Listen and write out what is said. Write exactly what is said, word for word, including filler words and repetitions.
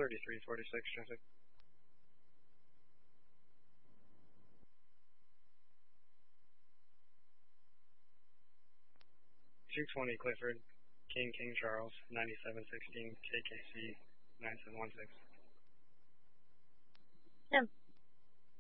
thirty-three forty-six traffic. two twenty Clifford, King King Charles, ninety-seven sixteen K K C nine seven one six. Yeah.